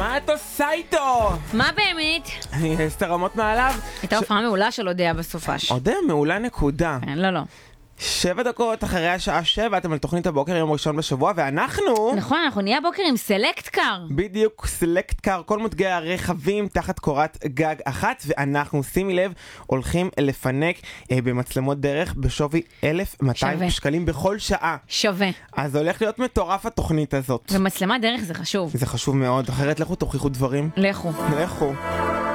מה את עושה איתו? מה באמת? יש את הרמות מעליו. הייתה הופעה מעולה של אודיה בסופש. אודיה מעולה נקודה. לא. 7 דקות אחרי השעה 7, אתם על תוכנית הבוקר יום ראשון בשבוע, ואנחנו... נכון, אנחנו נהיה בוקר עם סלקט קאר. בדיוק, סלקט קאר, כל מותגי הרכבים תחת קורת גג אחת, ואנחנו, שימי לב, הולכים לפנק במצלמות דרך בשווי 1,200 שקלים בכל שעה. שווה. אז זה הולך להיות מטורף התוכנית הזאת. ומצלמת דרך זה חשוב. זה חשוב מאוד, אחרת לכו תוכיחו דברים. לכו. לכו.